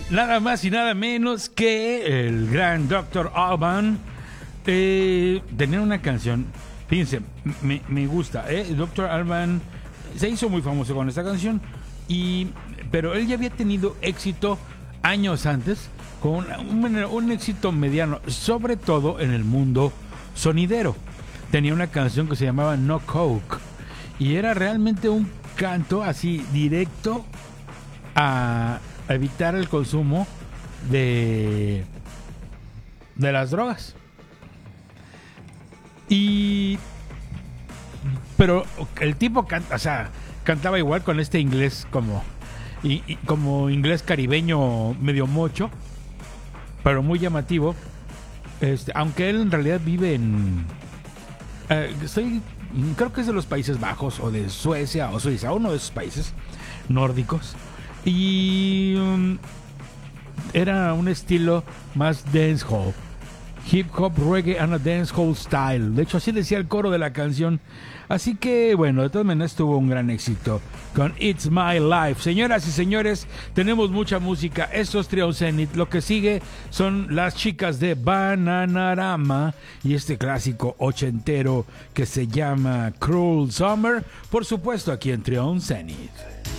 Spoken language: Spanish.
Nada más y nada menos que el gran Dr. Alban tenía una canción. Fíjense, me gusta. Dr. Alban se hizo muy famoso con esta canción, pero él ya había tenido éxito años antes, con un éxito mediano, sobre todo en el mundo sonidero. Tenía una canción que se llamaba No Coke y era realmente un canto así directo a evitar el consumo de las drogas. Pero el tipo cantaba igual con este inglés como inglés caribeño medio mocho, pero muy llamativo. Aunque él en realidad vive en creo que es de los Países Bajos o de Suecia o Suiza, uno de esos países nórdicos, y era un estilo más dancehall, hip hop, reggae and a dancehall style. De hecho, así decía el coro de la canción. Así que, bueno, de todas maneras tuvo un gran éxito con It's My Life. Señoras y señores, tenemos mucha música. Esto es Trio Zenith. Lo que sigue son las chicas de Bananarama y este clásico ochentero que se llama Cruel Summer. Por supuesto, aquí en Trio Zenith.